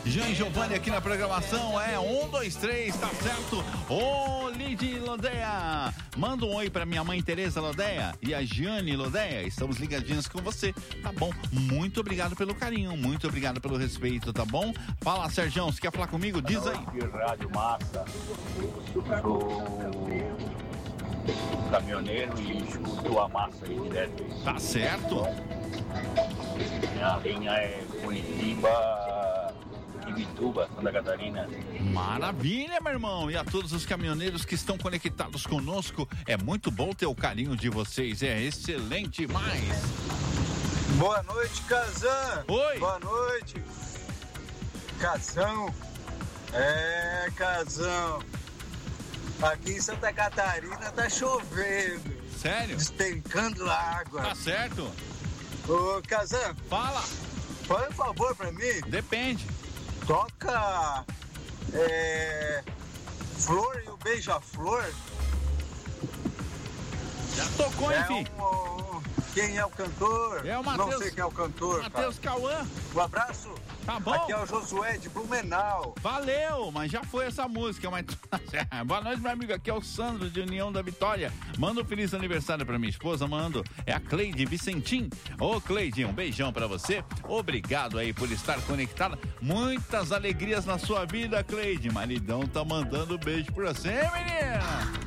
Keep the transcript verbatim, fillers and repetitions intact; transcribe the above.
Jean Giovanni aqui na programação, é um, dois, três, tá certo? Ô, Lidy Lodeia, manda um oi pra minha mãe Tereza Lodeia e a Giane Lodeia, estamos ligadinhos com você, tá bom? Muito obrigado pelo carinho, muito obrigado pelo respeito, tá bom? Fala, Sergião, você quer falar comigo? Diz aí. Rádio Massa, sou caminhoneiro e escuto a massa aí direto. Tá certo? Minha linha é Curitiba, Ibituba, Santa Catarina. Maravilha, meu irmão. E a todos os caminhoneiros que estão conectados conosco, é muito bom ter o carinho de vocês, é excelente mais. Boa noite, Kazan. Oi. Boa noite, Kazão. É, Kazão. Aqui em Santa Catarina tá chovendo. Sério? Despencando água. Tá certo. Ô, Kazan. Fala. Faz um favor pra mim. Depende. Toca é, Flor e o Beija-Flor. Já tocou, enfim. É um, um, quem é o cantor? É o Matheus. Não sei quem é o cantor. Matheus Cauã. Um abraço. Tá bom. Aqui é o Josué de Blumenau. Valeu, mas já foi essa música. Mas... Boa noite, meu amigo. Aqui é o Sandro de União da Vitória. Manda um feliz aniversário pra minha esposa, mando. É a Cleide Vicentim. Ô, Cleide, um beijão pra você. Obrigado aí por estar conectada. Muitas alegrias na sua vida, Cleide. Maridão tá mandando beijo pra você, menina.